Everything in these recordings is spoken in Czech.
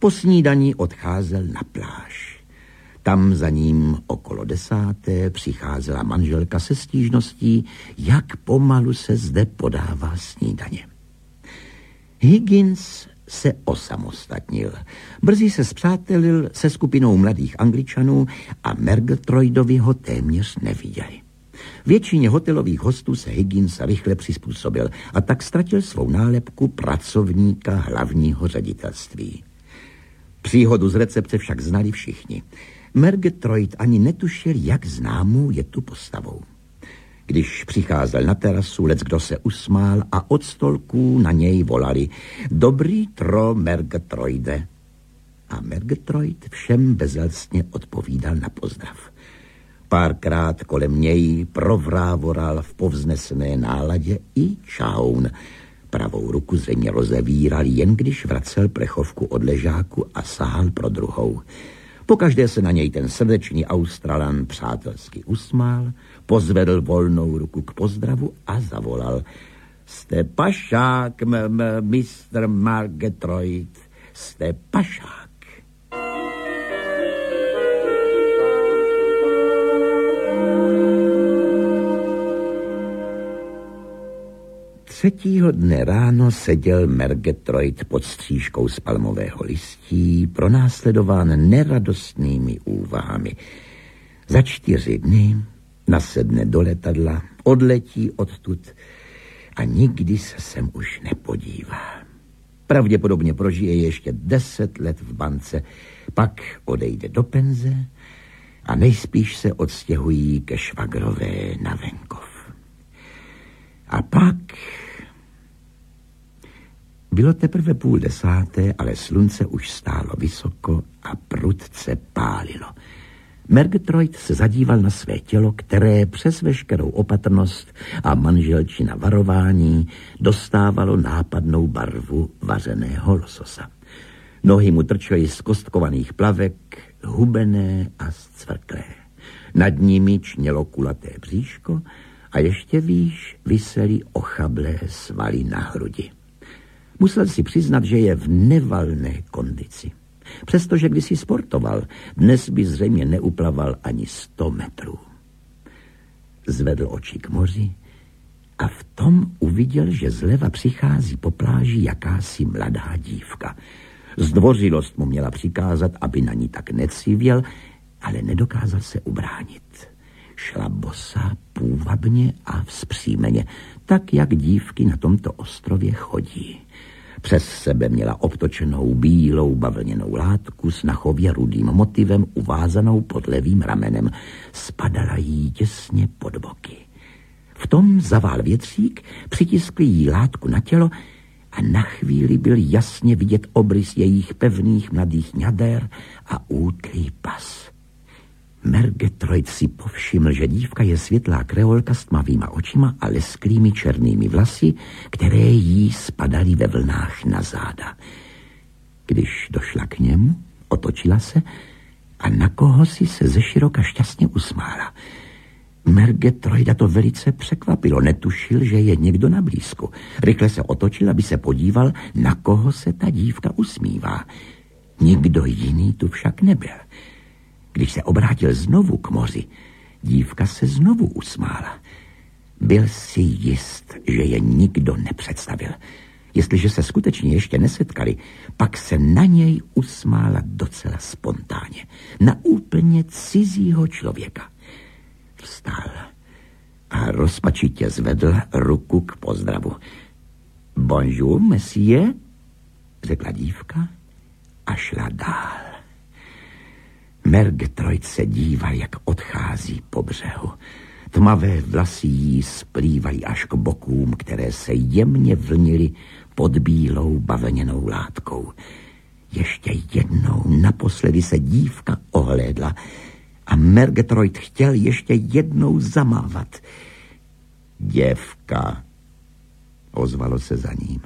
Po snídani odcházel na pláž. Tam za ním okolo 10. přicházela manželka se stížností, jak pomalu se zde podává snídaně. Higgins se osamostatnil. Brzy se spřátelil se skupinou mladých Angličanů a Murgatroydovi ho téměř neviděli. Většině hotelových hostů se Higgins rychle přizpůsobil a tak ztratil svou nálepku pracovníka hlavního ředitelství. Příhodu z recepce však znali všichni. Murgatroyd ani netušil, jak známou je tu postavou. Když přicházel na terasu, leckdo se usmál a od stolků na něj volali: Dobrý tro, Murgatroyde. A Murgatroyd všem bezelstně odpovídal na pozdrav. Párkrát kolem něj provrávoral v povznesené náladě i čahoun. Pravou ruku zřejmě rozevíral, jen když vracel plechovku od ležáku a sahal pro druhou. Pokaždé se na něj ten srdečný Australan přátelsky usmál, pozvedl volnou ruku k pozdravu a zavolal: Jste pašák, mistr Murgatroyd, jste pašák. Třetího dne ráno seděl Murgatroyd pod střížkou z palmového listí, pronásledován neradostnými úvahami. Za 4 dny nasedne do letadla, odletí odtud a nikdy se sem už nepodívá. Pravděpodobně prožije ještě 10 let v bance, pak odejde do penze a nejspíš se odstěhují ke švagrové na venkov. A pak... Bylo teprve 9:30, ale slunce už stálo vysoko a prudce pálilo. Murgatroyd se zadíval na své tělo, které přes veškerou opatrnost a manželčina varování dostávalo nápadnou barvu vařeného lososa. Nohy mu trčely z kostkovaných plavek, hubené a zcvrklé. Nad nimi čnělo kulaté bříško a ještě výš visely ochablé svaly na hrudi. Musel si přiznat, že je v nevalné kondici. Přestože kdysi sportoval, dnes by zřejmě neuplaval ani 100 metrů. Zvedl oči k moři a v tom uviděl, že zleva přichází po pláži jakási mladá dívka. Zdvořilost mu měla přikázat, aby na ní tak necivěl, ale nedokázal se ubránit. Šla bosa, půvabně a vzpřímeně, tak jak dívky na tomto ostrově chodí. Přes sebe měla obtočenou bílou bavlněnou látku s nachově rudým motivem uvázanou pod levým ramenem. Spadala jí těsně pod boky. V tom zavál větřík, přitiskl jí látku na tělo a na chvíli byl jasně vidět obrys jejich pevných mladých ňader a útlý pas. Murgatroyd si povšiml, že dívka je světlá kreolka s tmavýma očima a lesklými černými vlasy, které jí spadaly ve vlnách na záda. Když došla k němu, otočila se a na koho si se zeširoka šťastně usmála. Murgatroyda to velice překvapilo, netušil, že je někdo na blízku. Rychle se otočil, aby se podíval, na koho se ta dívka usmívá. Nikdo jiný tu však nebyl. Když se obrátil znovu k moři, dívka se znovu usmála. Byl si jist, že je nikdo nepředstavil. Jestliže se skutečně ještě nesetkali, pak se na něj usmála docela spontánně. Na úplně cizího člověka. Vstal a rozpačitě zvedl ruku k pozdravu. Bonjour, monsieur, řekla dívka a šla dál. Murgatroyd se díval, jak odchází po břehu. Tmavé vlasy jí splývají až k bokům, které se jemně vlnily pod bílou bavlněnou látkou. Ještě jednou naposledy se dívka ohlédla a Murgatroyd chtěl ještě jednou zamávat. Děvka, ozvalo se za ním.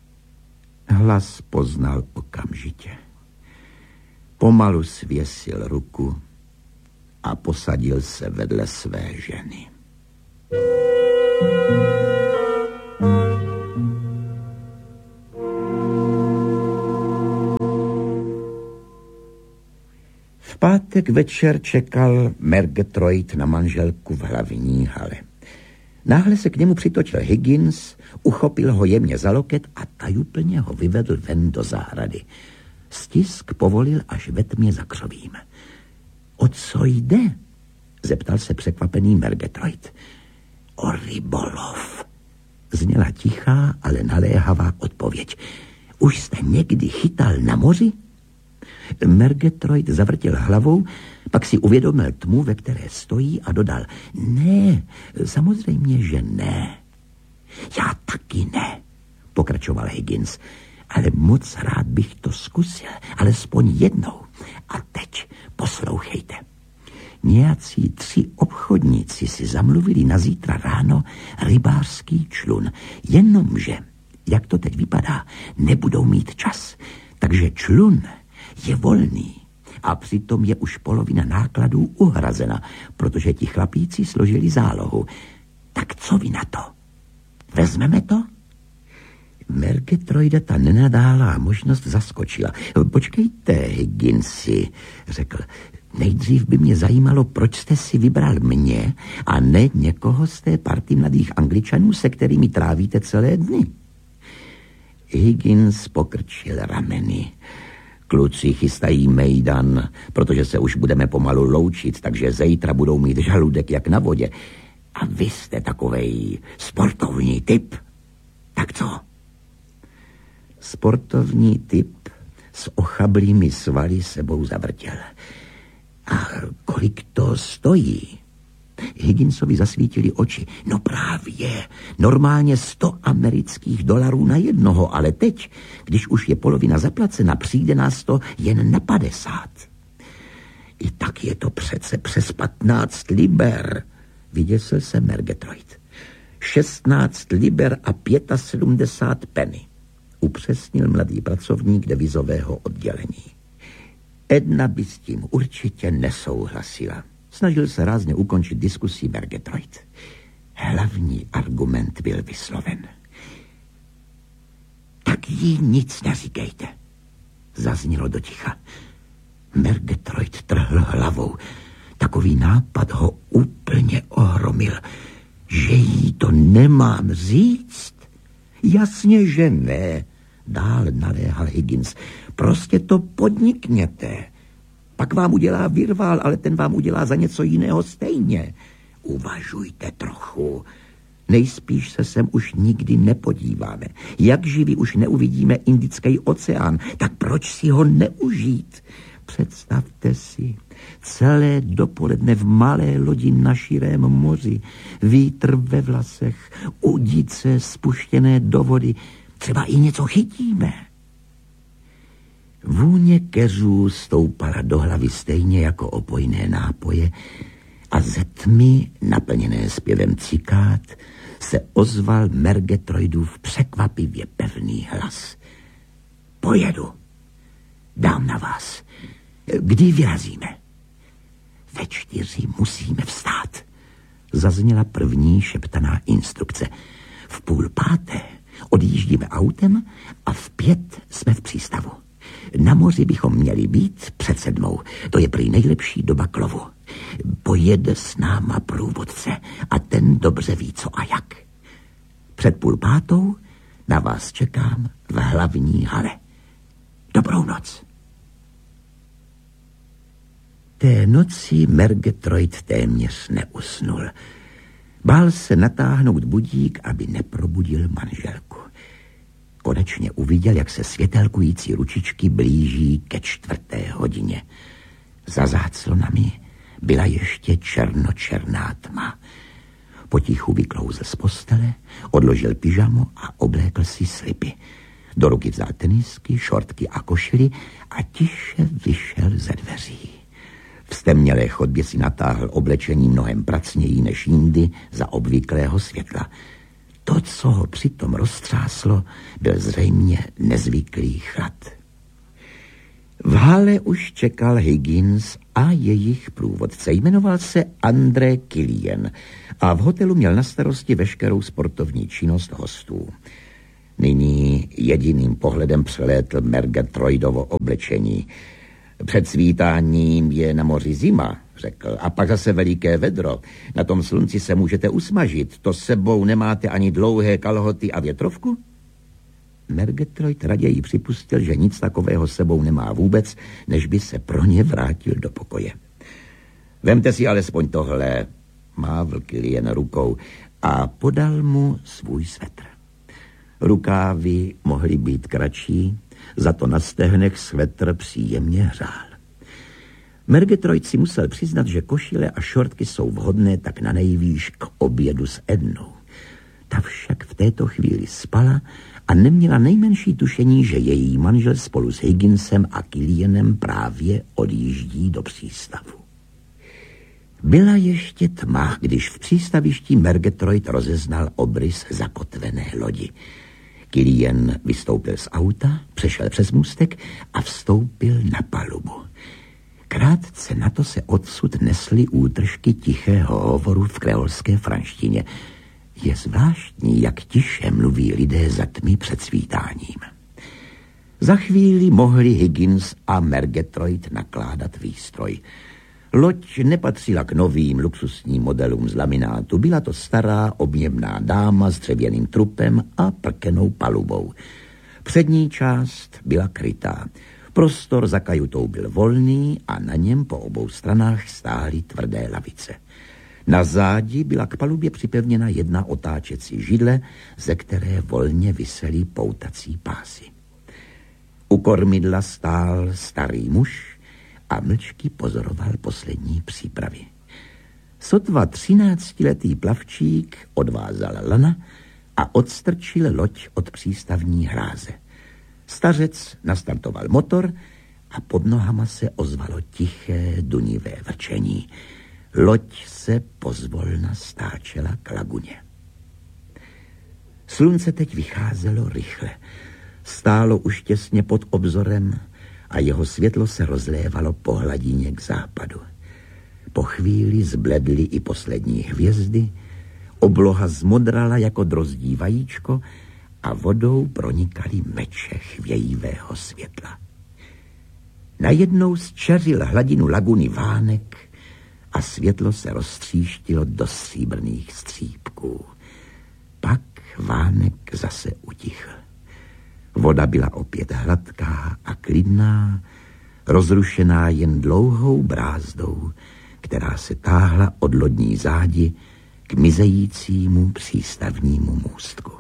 Hlas poznal okamžitě. Pomalu svěsil ruku a posadil se vedle své ženy. pátek večer čekal Murgatroyd na manželku v hlavní hale. Náhle se k němu přitočil Higgins, uchopil ho jemně za loket a tajuplně ho vyvedl ven do zahrady. Stisk povolil až ve tmě za křovím. O co jde? Zeptal se překvapený Murgatroyd. O rybolov. Zněla tichá, ale naléhavá odpověď. Už jste někdy chytal na moři? Murgatroyd zavrtěl hlavou, pak si uvědomil tmu, ve které stojí a dodal. Ne, samozřejmě, že ne. Já taky ne, pokračoval Higgins, ale moc rád bych to zkusil, alespoň jednou. A teď poslouchejte. Nějací 3 obchodníci si zamluvili na zítra ráno rybářský člun, jenomže, jak to teď vypadá, nebudou mít čas. Takže člun je volný a přitom je už polovina nákladů uhrazena, protože ti chlapíci složili zálohu. Tak co vy na to? Vezmeme to? Murgatroyda ta nenadálá možnost zaskočila. Počkejte, Higginsi, řekl. Nejdřív by mě zajímalo, proč jste si vybral mě a ne někoho z té party mladých Angličanů, se kterými trávíte celé dny. Higgins pokrčil rameny. Kluci chystají mejdan, protože se už budeme pomalu loučit, takže zítra budou mít žaludek jak na vodě. A vy jste takovej sportovní typ. Tak co? Sportovní typ s ochablými svaly sebou zavrtěl. A kolik to stojí? Higginsovi zasvítili oči. No právě, normálně $100 na jednoho, ale teď, když už je polovina zaplacena, přijde nás to jen na 50. I tak je to přece přes 15 liber, vyděsil se Murgatroyd. 16 liber a 75 penny, upřesnil mladý pracovník devizového oddělení. Edna by s tím určitě nesouhlasila. Snažil se rázně ukončit diskusí Murgatroyd. Hlavní argument byl vysloven. Tak jí nic neříkejte, zaznělo do ticha. Murgatroyd trhl hlavou. Takový nápad ho úplně ohromil. Že jí to nemám říct? Jasně, že ne, dál naléhal Higgins. Prostě to podnikněte. Pak vám udělá virvál, ale ten vám udělá za něco jiného stejně. Uvažujte trochu. Nejspíš se sem už nikdy nepodíváme. Jak živí už neuvidíme Indický oceán, tak proč si ho neužít? Představte si, celé dopoledne v malé lodi na širém moři, vítr ve vlasech, udice spuštěné do vody, třeba i něco chytíme. Vůně keřů stoupala do hlavy stejně jako opojné nápoje a ze tmy, naplněné zpěvem cikát, se ozval Murgatroydův překvapivě pevný hlas. Pojedu. Dám na vás. Kdy vyrazíme? Ve 4 musíme vstát. Zazněla první šeptaná instrukce. V 4:30 odjíždíme autem a v 5 jsme v přístavu. Na moři bychom měli být před 7. To je prý nejlepší doba k lovu. Pojede s náma průvodce a ten dobře ví, co a jak. Před 4:30 na vás čekám v hlavní hale. Dobrou noc. Té noci Murgatroyd téměř neusnul. Bál se natáhnout budík, aby neprobudil manželku. Konečně uviděl, jak se světelkující ručičky blíží ke 4. hodině. Za záclonami byla ještě černočerná tma. Potichu vyklouzl z postele, odložil pyžamo a oblékl si slipy. Do ruky vzal tenisky, šortky a košily a tiše vyšel ze dveří. V stemnělé chodbě si natáhl oblečení mnohem pracněji než jindy za obvyklého světla. To, co ho přitom roztřáslo, byl zřejmě nezvyklý chlad. V hale už čekal Higgins a jejich průvodce. Jmenoval se André Killian a v hotelu měl na starosti veškerou sportovní činnost hostů. Nyní jediným pohledem přelétl Murgatroydovo oblečení. Před svítáním je na moři zima, řekl, a pak zase veliké vedro. Na tom slunci se můžete usmažit. To s sebou nemáte ani dlouhé kalhoty a větrovku? Murgatroyd raději připustil, že nic takového s sebou nemá vůbec, než by se pro ně vrátil do pokoje. Vemte si alespoň tohle, mávl Killian rukou a podal mu svůj svetr. Rukávy mohly být kratší, za to na stehnech svetr příjemně hřál. Murgatroyd si musel přiznat, že košile a šortky jsou vhodné tak na nejvýš k obědu s Ednou. Ta však v této chvíli spala a neměla nejmenší tušení, že její manžel spolu s Higginsem a Killianem právě odjíždí do přístavu. Byla ještě tma, když v přístavišti Murgatroyd rozeznal obrys zakotvené lodi. Killian vystoupil z auta, přešel přes můstek a vstoupil na palubu. Krátce na to se odsud nesly útržky tichého hovoru v kreolské franštině. Je zvláštní, jak tiše mluví lidé za tmy před svítáním. Za chvíli mohli Higgins a Murgatroyd nakládat výstroj. Loď nepatřila k novým luxusním modelům z laminátu. Byla to stará, objemná dáma s dřevěným trupem a prkenou palubou. Přední část byla krytá. Prostor za kajutou byl volný a na něm po obou stranách stály tvrdé lavice. Na zádi byla k palubě připevněna jedna otáčecí židle, ze které volně visely poutací pásy. U kormidla stál starý muž a mlčky pozoroval poslední přípravy. Sotva 13letý plavčík odvázal lana a odstrčil loď od přístavní hráze. Stařec nastartoval motor a pod nohama se ozvalo tiché, dunivé vrčení. Loď se pozvolna stáčela k laguně. Slunce teď vycházelo rychle. Stálo už těsně pod obzorem a jeho světlo se rozlévalo po hladině k západu. Po chvíli zbledly i poslední hvězdy, obloha zmodrala jako drozdí vajíčko a vodou pronikaly meče chvějivého světla. Najednou zčeřil hladinu laguny vánek a světlo se roztříštilo do stříbrných střípků. Pak vánek zase utichl. Voda byla opět hladká a klidná, rozrušená jen dlouhou brázdou, která se táhla od lodní zádi k mizejícímu přístavnímu můstku.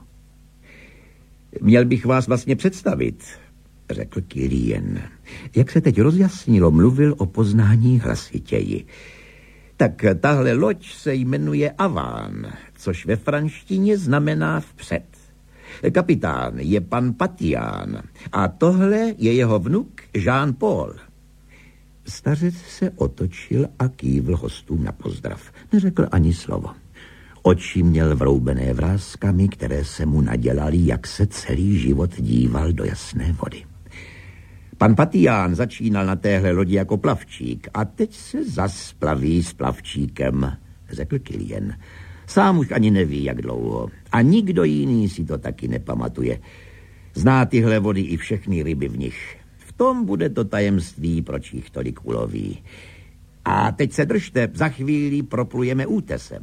Měl bych vás vlastně představit, řekl Killian. Jak se teď rozjasnilo, mluvil o poznání hlasitěji. Tak tahle loď se jmenuje Aván, což ve franštině znamená vpřed. Kapitán je pan Patián a tohle je jeho vnuk Jean-Paul. Stařec se otočil a kývl hostům na pozdrav. Neřekl ani slovo. Oči měl vroubené vrázkami, které se mu nadělaly, jak se celý život díval do jasné vody. Pan Patián začínal na téhle lodi jako plavčík a teď se zas plaví s plavčíkem, řekl Killian. Sám už ani neví, jak dlouho. A nikdo jiný si to taky nepamatuje. Zná tyhle vody i všechny ryby v nich. V tom bude to tajemství, proč jich tolik uloví. A teď se držte, za chvíli proplujeme útesem.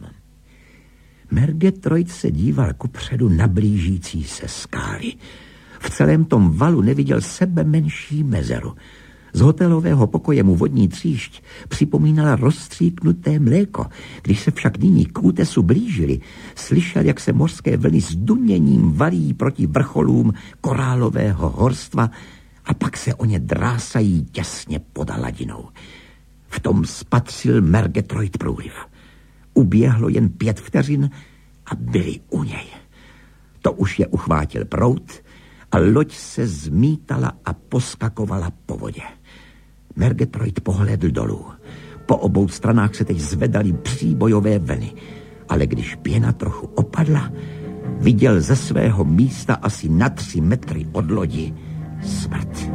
Murgatroyd se díval kupředu na blížící se skály. V celém tom valu neviděl sebe menší mezeru. Z hotelového pokoje mu vodní tříšť připomínala rozstříknuté mléko. Když se však nyní k útesu blížili, slyšel, jak se mořské vlny s duněním valí proti vrcholům korálového horstva a pak se o ně drásají těsně pod hladinou. V tom spatřil Murgatroyd průliv. Uběhlo jen 5 vteřin a byli u něj. To už je uchvátil proud a loď se zmítala a poskakovala po vodě. Murgatroyd pohlédl dolů. Po obou stranách se teď zvedaly příbojové vlny, ale když pěna trochu opadla, viděl ze svého místa asi na 3 metry od lodi smrt.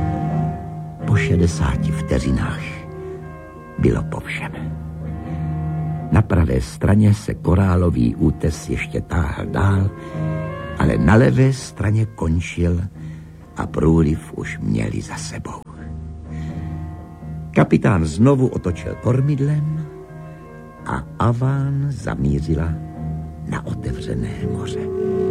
Po 60 vteřinách bylo po všem. Na pravé straně se korálový útes ještě táhl dál, ale na levé straně končil a průliv už měli za sebou. Kapitán znovu otočil kormidlem a Aván zamířila na otevřené moře.